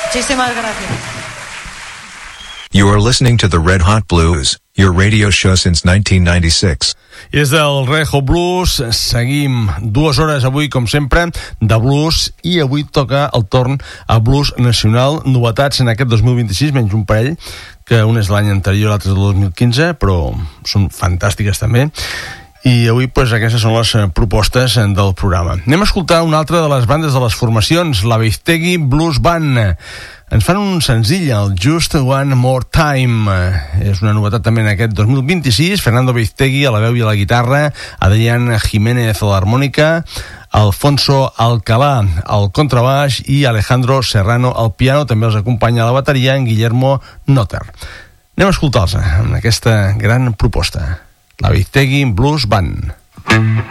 Muchísimas gracias. You are listening to the Red Hot Blues, your radio show since 1996. I des del Red Hot Blues seguim 2 hores avui, com sempre, de blues, i avui toca el torn a blues nacional. Novetats en aquest 2026, menys un parell, que un és l'any anterior, l'altre és del 2015, però són fantàstiques també. I avui pues, aquestes són les propostes del programa. Anem a escoltar una altra de les bandes de les formacions, la Beiztegui Blues Band. Ens fan un senzill, el Just One More Time. És una novetat també en aquest 2026. Fernando Beiztegui a la veu i a la guitarra, Adrián Jiménez a l'harmònica, Alfonso Alcalá al contrabaix i Alejandro Serrano al piano. També els acompanya a la bateria en Guillermo Notter. Anem a escoltar-los en aquesta gran proposta. La Beiztegui Blues Band.